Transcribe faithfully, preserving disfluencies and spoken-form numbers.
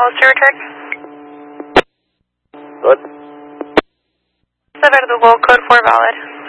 calls to return. Good. Seven Google, code four valid.